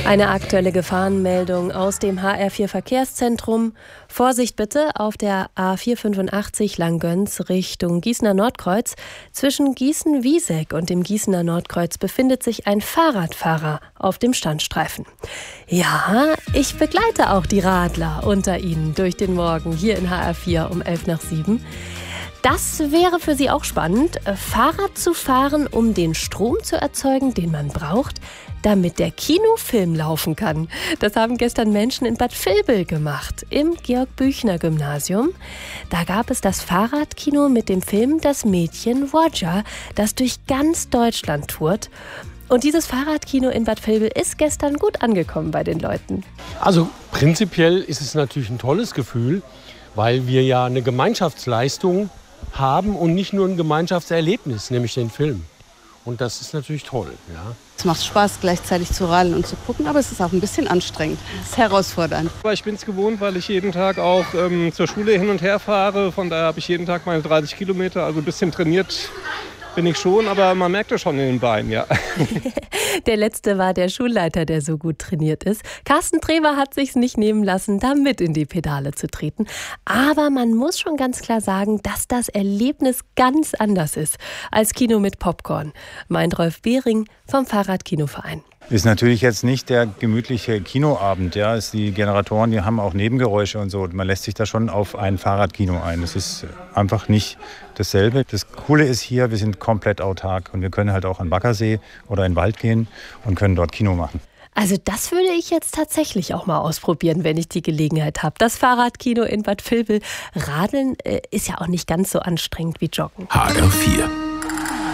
Eine aktuelle Gefahrenmeldung aus dem HR4 Verkehrszentrum. Vorsicht bitte auf der A485 Langgöns Richtung Gießener Nordkreuz. Zwischen Gießen-Wieseck und dem Gießener Nordkreuz befindet sich ein Fahrradfahrer auf dem Standstreifen. Ja, ich begleite auch die Radler unter Ihnen durch den Morgen hier in HR4 um 6:11. Das wäre für Sie auch spannend, Fahrrad zu fahren, um den Strom zu erzeugen, den man braucht, damit der Kinofilm laufen kann. Das haben gestern Menschen in Bad Vilbel gemacht, im Georg-Büchner-Gymnasium. Da gab es das Fahrradkino mit dem Film Das Mädchen Roger, das durch ganz Deutschland tourt. Und dieses Fahrradkino in Bad Vilbel ist gestern gut angekommen bei den Leuten. Also prinzipiell ist es natürlich ein tolles Gefühl, weil wir ja eine Gemeinschaftsleistung haben und nicht nur ein Gemeinschaftserlebnis, nämlich den Film. Und das ist natürlich toll. Ja. Es macht Spaß, gleichzeitig zu radeln und zu gucken, aber es ist auch ein bisschen anstrengend. Es ist herausfordernd. Ich bin es gewohnt, weil ich jeden Tag auch zur Schule hin und her fahre. Von daher habe ich jeden Tag meine 30 Kilometer, also ein bisschen trainiert bin ich schon, aber man merkt es schon in den Beinen, ja. Der letzte war der Schulleiter, der so gut trainiert ist. Carsten Treber hat sich's nicht nehmen lassen, da mit in die Pedale zu treten. Aber man muss schon ganz klar sagen, dass das Erlebnis ganz anders ist als Kino mit Popcorn, meint Rolf Behring vom Fahrradkinoverein. Ist natürlich jetzt nicht der gemütliche Kinoabend. Ja. Die Generatoren, die haben auch Nebengeräusche und so. Man lässt sich da schon auf ein Fahrradkino ein. Das ist einfach nicht dasselbe. Das Coole ist hier, wir sind komplett autark und wir können halt auch an den Baggersee oder in den Wald gehen und können dort Kino machen. Also das würde ich jetzt tatsächlich auch mal ausprobieren, wenn ich die Gelegenheit habe. Das Fahrradkino in Bad Vilbel. Radeln ist ja auch nicht ganz so anstrengend wie Joggen. HR4